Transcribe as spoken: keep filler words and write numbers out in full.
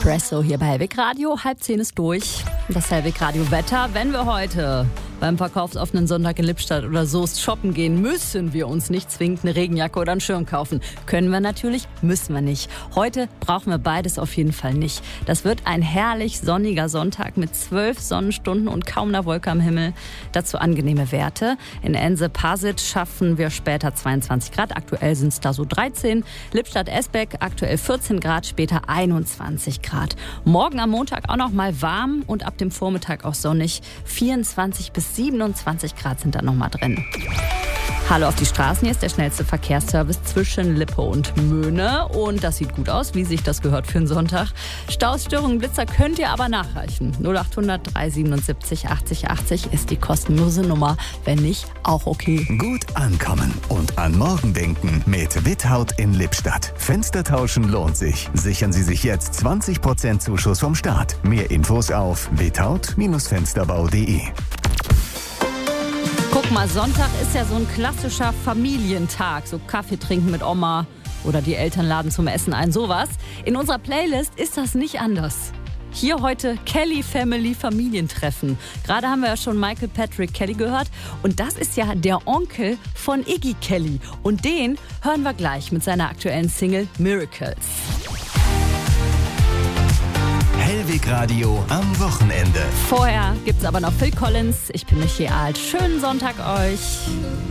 Presso hier bei Hellwig Radio. Halb zehn ist durch. Das Hellwig Radio Wetter. Wenn wir heute beim verkaufsoffenen Sonntag in Lippstadt oder Soest shoppen gehen, müssen wir uns nicht zwingend eine Regenjacke oder einen Schirm kaufen. Können wir natürlich, müssen wir nicht. Heute brauchen wir beides auf jeden Fall nicht. Das wird ein herrlich sonniger Sonntag mit zwölf Sonnenstunden und kaum einer Wolke am Himmel. Dazu angenehme Werte. In Ense-Pasic schaffen wir später zweiundzwanzig Grad. Aktuell sind es da so dreizehn. Lippstadt-Esbeck aktuell vierzehn Grad, später einundzwanzig Grad. Morgen am Montag auch noch mal warm und ab dem Vormittag auch sonnig. vierundzwanzig bis siebenundzwanzig Grad sind da noch mal drin. Hallo auf die Straßen, hier ist der schnellste Verkehrsservice zwischen Lippe und Möhne. Und das sieht gut aus, wie sich das gehört für einen Sonntag. Staus, Störungen, Blitzer könnt ihr aber nachreichen. null achthundert dreihundertsiebenundsiebzig achtzig achtzig ist die kostenlose Nummer. Wenn nicht, auch okay. Gut ankommen und an morgen denken mit Withaut in Lippstadt. Fenster tauschen lohnt sich. Sichern Sie sich jetzt zwanzig Prozent Zuschuss vom Staat. Mehr Infos auf withaut Bindestrich fensterbau punkt de. Guck mal, Sonntag ist ja so ein klassischer Familientag. So Kaffee trinken mit Oma oder die Eltern laden zum Essen ein, sowas. In unserer Playlist ist das nicht anders. Hier heute Kelly Family Familientreffen. Gerade haben wir ja schon Michael Patrick Kelly gehört. Und das ist ja der Onkel von Iggy Kelly. Und den hören wir gleich mit seiner aktuellen Single Miracles. Hellwig Radio am Wochenende. Vorher gibt's aber noch Phil Collins. Ich bin Michael. Schönen Sonntag euch.